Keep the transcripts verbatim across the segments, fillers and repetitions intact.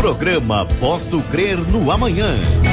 Programa Posso Crer no Amanhã.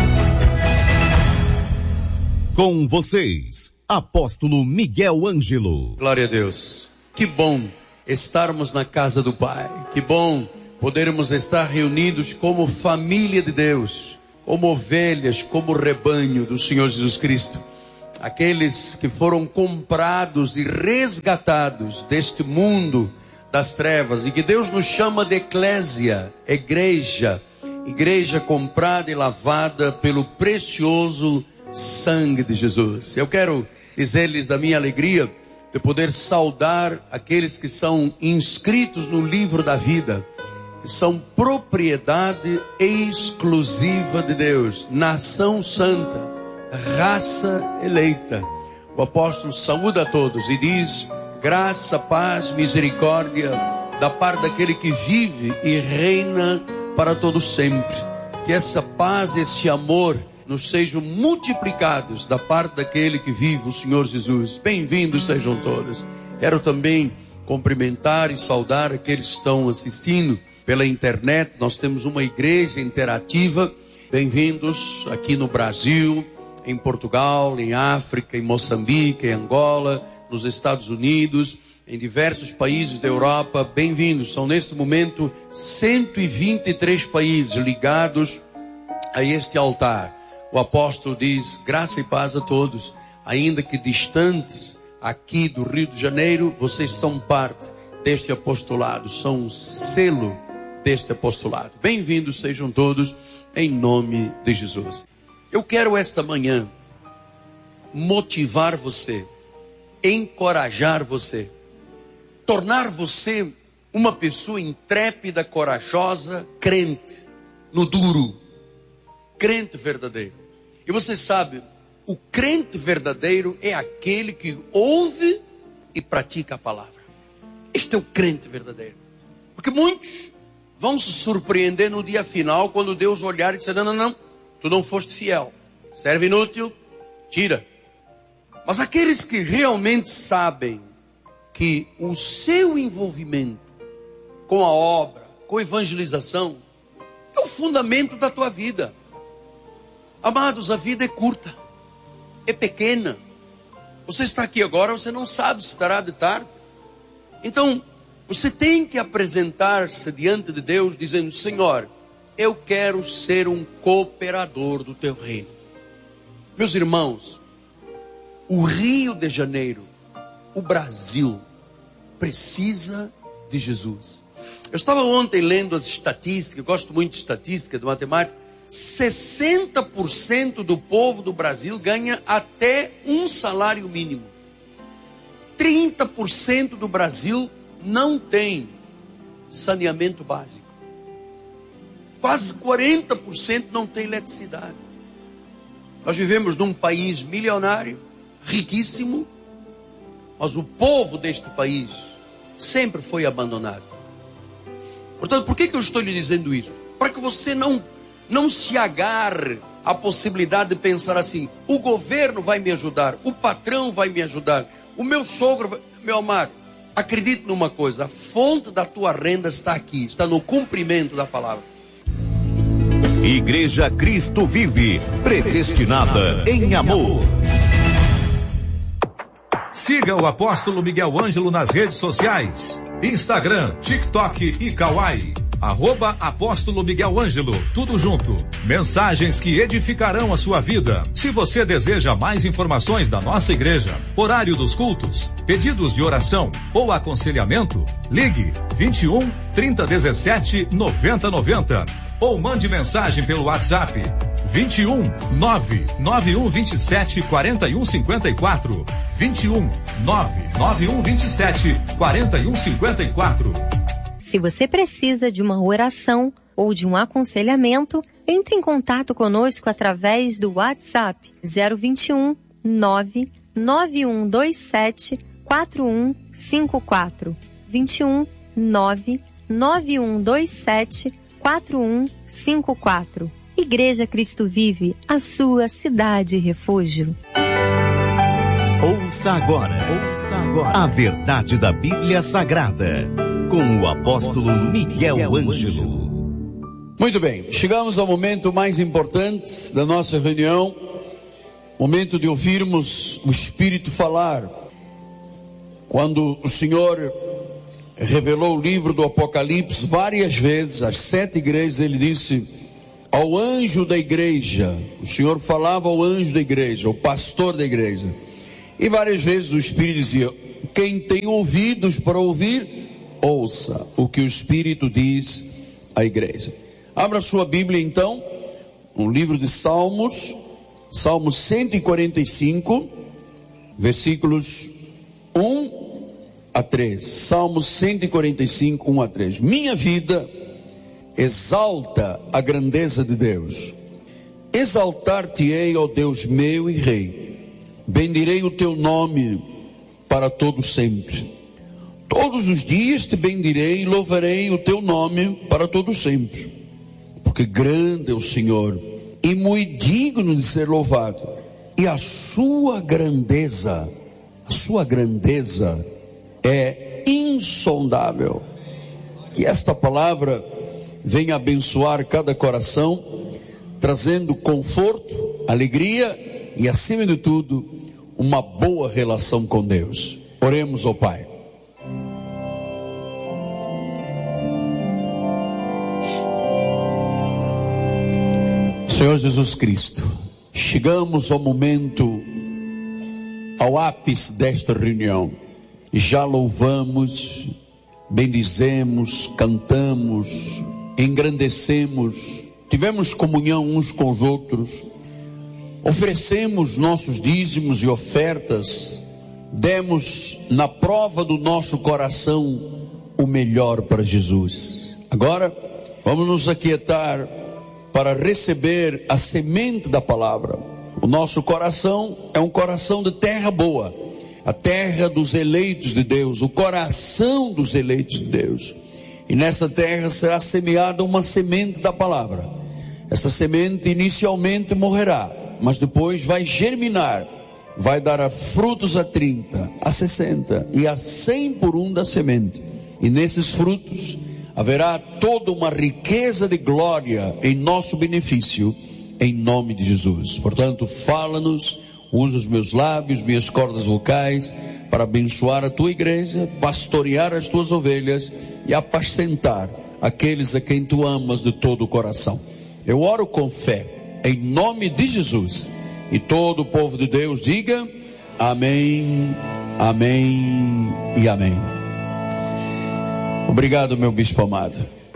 Com vocês, Apóstolo Miguel Ângelo. Glória a Deus. Que bom estarmos na casa do Pai. Que bom podermos estar reunidos como família de Deus, como ovelhas, como rebanho do Senhor Jesus Cristo. Aqueles que foram comprados e resgatados deste mundo das trevas, e que Deus nos chama de eclésia, igreja, igreja comprada e lavada pelo precioso sangue de Jesus. Eu quero dizer-lhes da minha alegria de poder saudar aqueles que são inscritos no livro da vida, que são propriedade exclusiva de Deus, nação santa, raça eleita. O apóstolo saúda a todos e diz: graça, paz, misericórdia da parte daquele que vive e reina para todos sempre. Que essa paz, esse amor nos sejam multiplicados da parte daquele que vive, o Senhor Jesus. Bem-vindos sejam todos. Quero também cumprimentar e saudar aqueles que estão assistindo pela internet. Nós temos uma igreja interativa. Bem-vindos aqui no Brasil, em Portugal, em África, em Moçambique, em Angola, nos Estados Unidos, em diversos países da Europa. Bem-vindos. São neste momento cento e vinte e três países ligados a este altar. O apóstolo diz: graça e paz a todos, ainda que distantes aqui do Rio de Janeiro, vocês são parte deste apostolado, são um selo deste apostolado. Bem-vindos sejam todos, em nome de Jesus. Eu quero esta manhã motivar você, encorajar você, tornar você uma pessoa intrépida, corajosa, crente, no duro, crente verdadeiro. E você sabe, o crente verdadeiro é aquele que ouve e pratica a palavra. Este é o crente verdadeiro. Porque muitos vão se surpreender no dia final, quando Deus olhar e dizer: não, não, não, tu não foste fiel, serve inútil, tira. Mas aqueles que realmente sabem que o seu envolvimento com a obra, com a evangelização, é o fundamento da tua vida. Amados, a vida é curta, é pequena. Você está aqui agora, você não sabe se estará de tarde. Então, você tem que apresentar-se diante de Deus dizendo: Senhor, eu quero ser um cooperador do teu reino. Meus irmãos, o Rio de Janeiro, o Brasil, precisa de Jesus. Eu estava ontem lendo as estatísticas, eu gosto muito de estatística, de matemática. sessenta por cento do povo do Brasil ganha até um salário mínimo. trinta por cento do Brasil não tem saneamento básico. Quase quarenta por cento não tem eletricidade. Nós vivemos num país milionário, riquíssimo, mas o povo deste país sempre foi abandonado. Portanto, por que que eu estou lhe dizendo isso? Para que você não, não se agarre à possibilidade de pensar assim: o governo vai me ajudar, o patrão vai me ajudar, o meu sogro vai... Meu amado, acredite numa coisa: a fonte da tua renda está aqui, está no cumprimento da palavra. Igreja Cristo Vive, predestinada em amor. Siga o apóstolo Miguel Ângelo nas redes sociais: Instagram, TikTok e Kawaii. Arroba Apóstolo Miguel Ângelo, tudo junto. Mensagens que edificarão a sua vida. Se você deseja mais informações da nossa igreja, horário dos cultos, pedidos de oração ou aconselhamento, ligue vinte e um, trinta, dezessete, noventa, noventa ou mande mensagem pelo WhatsApp vinte e um, nove nove um vinte e sete, quarenta e um cinquenta e quatro. vinte e um, nove nove um vinte e sete, quarenta e um cinquenta e quatro. Se você precisa de uma oração ou de um aconselhamento, entre em contato conosco através do WhatsApp zero vinte e um, nove nove um dois sete, quatro um cinco quatro. vinte e um, nove nove um dois sete, quatro um cinco quatro. Igreja Cristo Vive, a sua cidade refúgio. Ouça agora, ouça agora a verdade da Bíblia Sagrada, com o apóstolo Miguel Ângelo. Muito bem, chegamos ao momento mais importante da nossa reunião, momento de ouvirmos o Espírito falar. Quando o Senhor revelou o livro do Apocalipse várias vezes, às sete igrejas, ele disse ao anjo da igreja, o Senhor falava ao anjo da igreja, ao pastor da igreja, e várias vezes o Espírito dizia: quem tem ouvidos para ouvir, ouça o que o Espírito diz à igreja. Abra sua Bíblia então, no livro de Salmos, Salmo cento e quarenta e cinco, versículos um a três. Salmo cento e quarenta e cinco, um a três. Minha vida exalta a grandeza de Deus. Exaltar-te-ei, ó Deus meu e Rei. Bendirei o teu nome para todo sempre. Todos os dias te bendirei e louvarei o teu nome para todo sempre. Porque grande é o Senhor e muito digno de ser louvado. E a sua grandeza, a sua grandeza é insondável. Que esta palavra venha abençoar cada coração, trazendo conforto, alegria e, acima de tudo, uma boa relação com Deus. Oremos ao Pai. Senhor Jesus Cristo, chegamos ao momento, ao ápice desta reunião. Já louvamos, bendizemos, cantamos, engrandecemos, tivemos comunhão uns com os outros, oferecemos nossos dízimos e ofertas, demos na prova do nosso coração o melhor para Jesus. Agora, vamos nos aquietar para receber a semente da palavra. O nosso coração é um coração de terra boa, a terra dos eleitos de Deus, o coração dos eleitos de Deus. E nesta terra será semeada uma semente da palavra. Esta semente inicialmente morrerá, mas depois vai germinar, vai dar a frutos a trinta, a sessenta e a cem por um da semente. E nesses frutos haverá toda uma riqueza de glória em nosso benefício, em nome de Jesus. Portanto, fala-nos, usa os meus lábios, minhas cordas vocais, para abençoar a tua igreja, pastorear as tuas ovelhas e apacentar aqueles a quem tu amas de todo o coração. Eu oro com fé, em nome de Jesus. E todo o povo de Deus diga amém, amém e amém. Obrigado, meu bispo amado.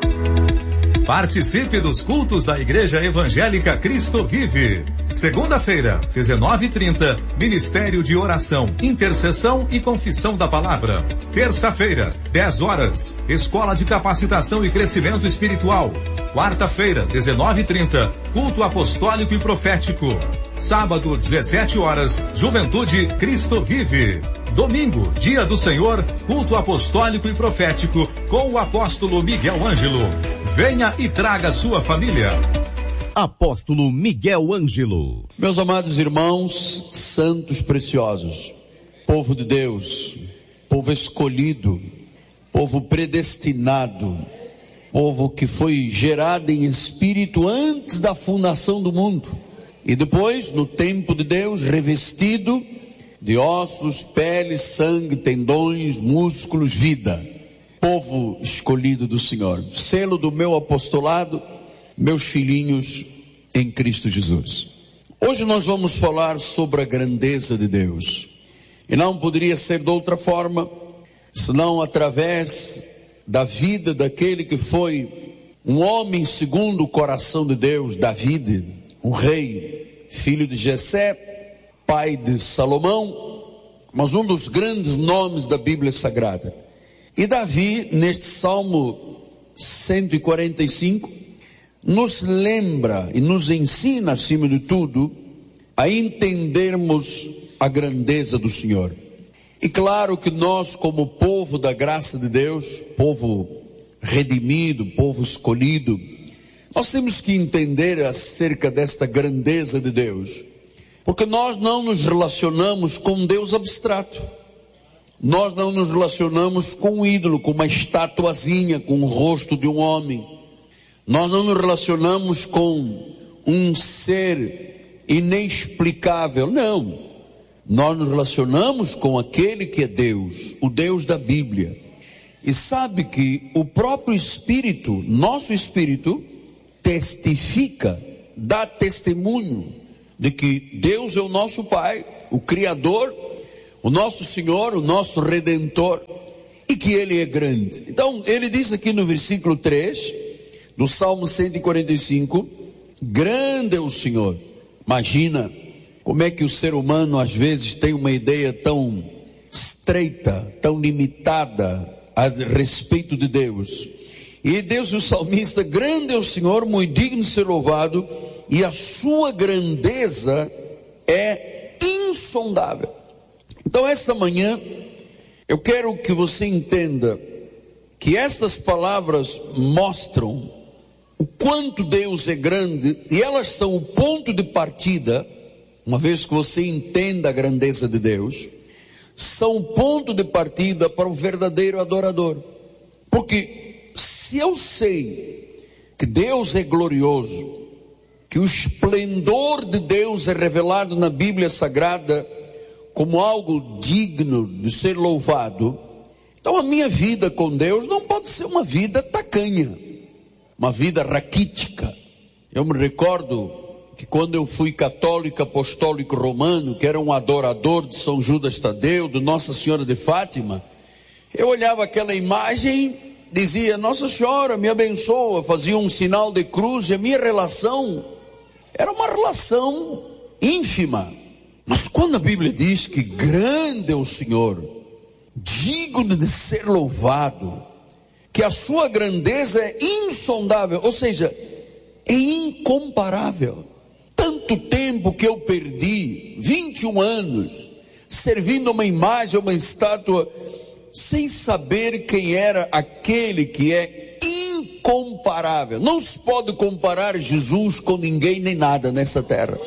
Participe dos cultos da Igreja Evangélica Cristo Vive. Segunda-feira, dezenove e trinta, Ministério de Oração, Intercessão e Confissão da Palavra. Terça-feira, dez horas, Escola de Capacitação e Crescimento Espiritual. Quarta-feira, dezenove e trinta, Culto Apostólico e Profético. Sábado, dezessete horas, Juventude Cristo Vive. Domingo, Dia do Senhor, Culto Apostólico e Profético, com o apóstolo Miguel Ângelo. Venha e traga sua família. Apóstolo Miguel Ângelo. Meus amados irmãos, santos preciosos, povo de Deus, povo escolhido, povo predestinado, povo que foi gerado em espírito antes da fundação do mundo, e depois, no tempo de Deus, revestido de ossos, pele, sangue, tendões, músculos, vida. Povo escolhido do Senhor, selo do meu apostolado, meus filhinhos em Cristo Jesus. Hoje nós vamos falar sobre a grandeza de Deus, e não poderia ser de outra forma, senão através da vida daquele que foi um homem segundo o coração de Deus, Davi, um rei, filho de Jessé, pai de Salomão, mas um dos grandes nomes da Bíblia Sagrada. E Davi, neste Salmo cento e quarenta e cinco, nos lembra e nos ensina, acima de tudo, a entendermos a grandeza do Senhor. E claro que nós, como povo da graça de Deus, povo redimido, povo escolhido, nós temos que entender acerca desta grandeza de Deus, porque nós não nos relacionamos com um Deus abstrato. Nós não nos relacionamos com um ídolo, com uma estatuazinha, com o rosto de um homem. Nós não nos relacionamos com um ser inexplicável, não. Nós nos relacionamos com aquele que é Deus, o Deus da Bíblia. E sabe que o próprio Espírito, nosso Espírito, testifica, dá testemunho de que Deus é o nosso Pai, o Criador, o nosso Senhor, o nosso Redentor, e que Ele é grande. Então, ele diz aqui no versículo três, do Salmo cento e quarenta e cinco, grande é o Senhor. Imagina como é que o ser humano às vezes tem uma ideia tão estreita, tão limitada a respeito de Deus. E Deus, o salmista, grande é o Senhor, muito digno de ser louvado, e a sua grandeza é insondável. Então esta manhã eu quero que você entenda que estas palavras mostram o quanto Deus é grande, e elas são o ponto de partida. Uma vez que você entenda a grandeza de Deus, são o ponto de partida para o verdadeiro adorador. Porque se eu sei que Deus é glorioso, que o esplendor de Deus é revelado na Bíblia Sagrada como algo digno de ser louvado, então a minha vida com Deus não pode ser uma vida tacanha, uma vida raquítica. Eu me recordo que quando eu fui católico apostólico romano, que era um adorador de São Judas Tadeu, de Nossa Senhora de Fátima, eu olhava aquela imagem, dizia, Nossa Senhora me abençoa, fazia um sinal de cruz, e a minha relação era uma relação ínfima. Mas quando a Bíblia diz que grande é o Senhor, digno de ser louvado, que a sua grandeza é insondável, ou seja, é incomparável. Tanto tempo que eu perdi, vinte e um anos, servindo uma imagem, uma estátua, sem saber quem era aquele que é incomparável. Não se pode comparar Jesus com ninguém nem nada nessa terra.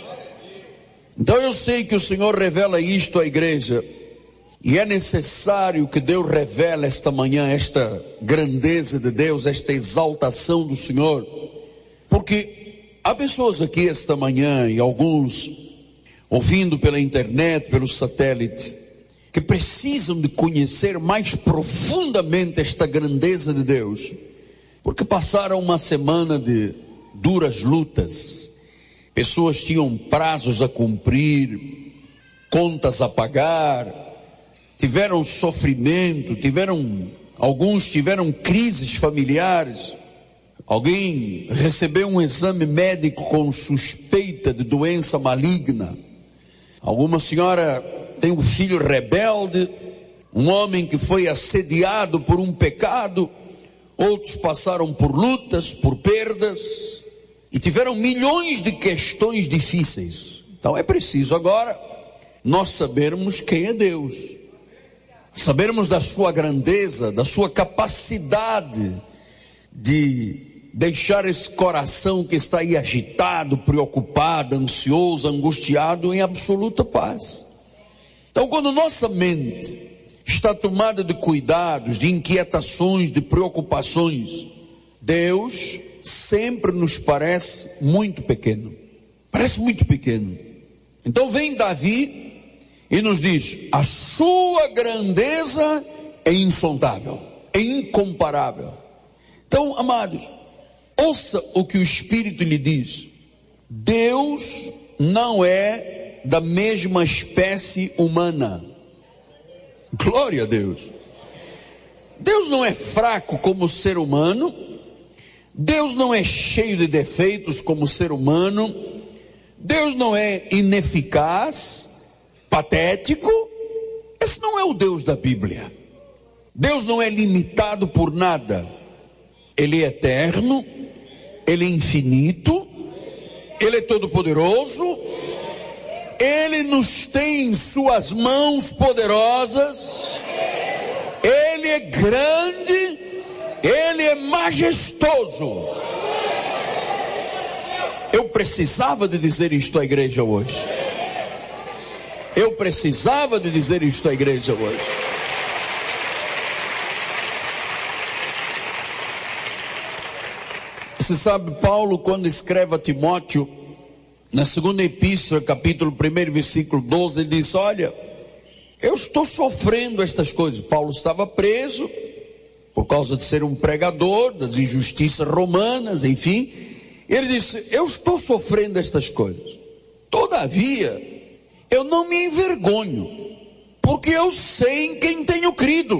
Então eu sei que o Senhor revela isto à igreja, e é necessário que Deus revele esta manhã esta grandeza de Deus, esta exaltação do Senhor, porque há pessoas aqui esta manhã, e alguns ouvindo pela internet, pelo satélite, que precisam de conhecer mais profundamente esta grandeza de Deus, porque passaram uma semana de duras lutas. Pessoas tinham prazos a cumprir, contas a pagar, tiveram sofrimento, tiveram, alguns tiveram crises familiares. Alguém recebeu um exame médico com suspeita de doença maligna. Alguma senhora tem um filho rebelde, um homem que foi assediado por um pecado. Outros passaram por lutas, por perdas, e tiveram milhões de questões difíceis. Então é preciso agora nós sabermos quem é Deus, sabermos da sua grandeza, da sua capacidade de deixar esse coração que está aí agitado, preocupado, ansioso, angustiado, em absoluta paz. Então, quando nossa mente está tomada de cuidados, de inquietações, de preocupações, Deus sempre nos parece muito pequeno. Parece muito pequeno. Então vem Davi e nos diz, a sua grandeza é insondável, é incomparável. Então, amados, ouça o que o Espírito lhe diz. Deus não é da mesma espécie humana. Glória a Deus. Deus não é fraco como o ser humano. Deus não é cheio de defeitos como o ser humano. Deus não é ineficaz, patético. Esse não é o Deus da Bíblia. Deus não é limitado por nada. Ele é eterno, Ele é infinito, Ele é todo-poderoso, Ele nos tem em suas mãos poderosas, Ele é grande, Ele é majestoso. Eu precisava de dizer isto à igreja hoje. Eu precisava de dizer isto à igreja hoje. Você sabe, Paulo, quando escreve a Timóteo, na segunda epístola, capítulo um, versículo doze, ele diz: olha, eu estou sofrendo estas coisas. Paulo estava preso por causa de ser um pregador das injustiças romanas, enfim. Ele disse: eu estou sofrendo estas coisas, todavia eu não me envergonho, porque eu sei em quem tenho crido.